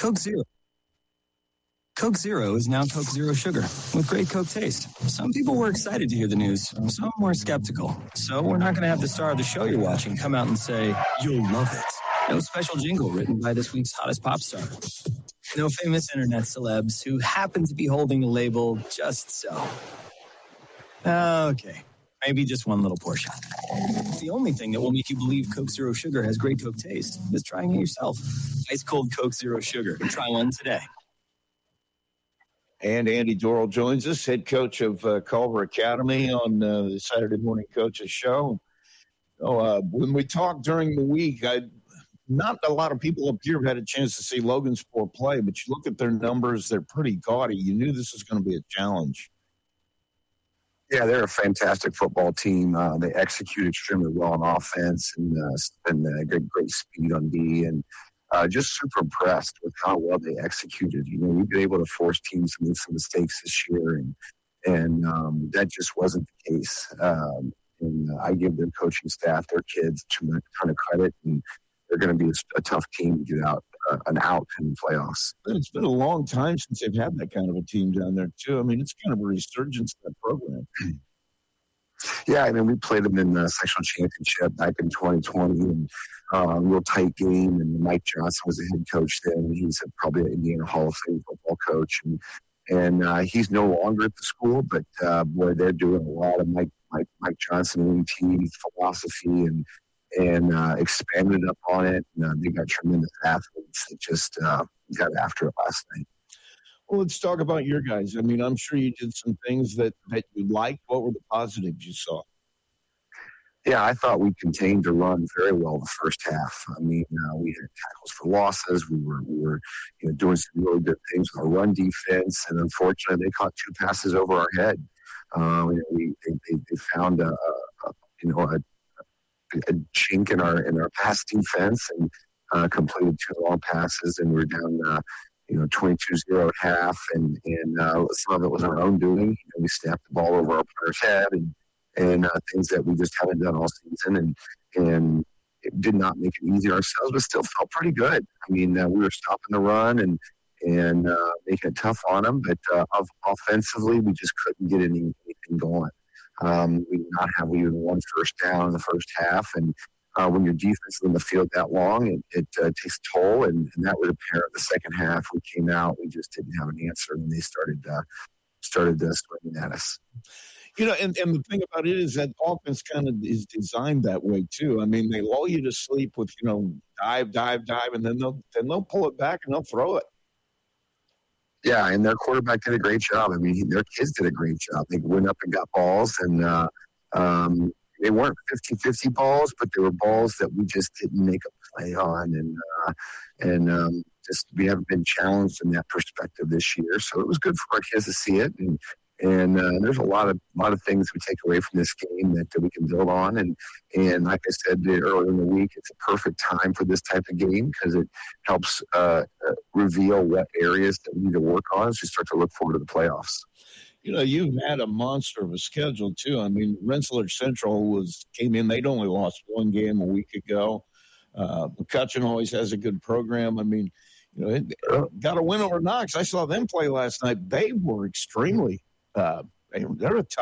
Coke Zero. Coke Zero is now Coke Zero Sugar with great Coke taste. Some people were excited to hear the news. Some were skeptical. So we're not going to have the star of the show you're watching come out and say, "You'll love it." No special jingle written by this week's hottest pop star. No famous internet celebs who happen to be holding the label just so. Okay, maybe just one little portion. The only thing that will make you believe Coke Zero Sugar has great Coke taste is trying it yourself. Ice cold Coke Zero Sugar. Try one today. And Andy Dorrell joins us, head coach of Culver Academy on the Saturday Morning Coaches Show. When we talked during the week, not a lot of people up here have had a chance to see Logansport play, but you look at their numbers, they're pretty gaudy. You knew this was going to be a challenge. Yeah, they're a fantastic football team. They execute extremely well on offense and great speed on D, and just super impressed with how well they executed. You know, we've been able to force teams to make some mistakes this year, and that just wasn't the case. And I give their coaching staff, their kids, a ton of credit, and they're going to be a tough team to get out in the playoffs. It's been a long time since they've had that kind of a team down there, too. I mean, it's kind of a resurgence of that program. Yeah, I mean, we played them in the sectional championship back in 2020, and real tight game. And Mike Johnson was the head coach then. He's probably an Indiana Hall of Fame football coach, and he's no longer at the school. But boy, they're doing a lot of Mike Johnson and team philosophy and expanded upon it. And they got tremendous athletes that just got after it last night. Well, let's talk about your guys. I mean, I'm sure you did some things that you liked. What were the positives you saw? Yeah, I thought we contained the run very well the first half. I mean, we had tackles for losses. We were doing some really good things with our run defense, and unfortunately, they caught two passes over our head. They found a chink in our pass defense and completed two long passes, and we're down 22-0 at half, and some of it was our own doing. We snapped the ball over our player's head and things that we just haven't done all season, and it did not make it easy ourselves, but still felt pretty good. I mean, we were stopping the run and making it tough on them, but offensively, we just couldn't get anything going. We did not have even one first down in the first half, and when your defense is in the field that long, it takes a toll, and that was apparent the second half. We came out, we just didn't have an answer, and they started swinging at us. And the thing about it is that offense kind of is designed that way too. I mean, they lull you to sleep with dive, and then they'll pull it back and they'll throw it. Yeah, and their quarterback did a great job. I mean, their kids did a great job. They went up and got balls, and they weren't 50-50 balls, but they were balls that we just didn't make a play on, and just we haven't been challenged in that perspective this year. So it was good for our kids to see it, and there's a lot of things we take away from this game that we can build on. And like I said earlier in the week, it's a perfect time for this type of game because it helps reveal what areas that we need to work on as we start to look forward to the playoffs. You've had a monster of a schedule too. I mean, Rensselaer Central came in. They'd only lost one game a week ago. McCutcheon always has a good program. I mean, got a win over Knox. I saw them play last night. They were extremely they're a tough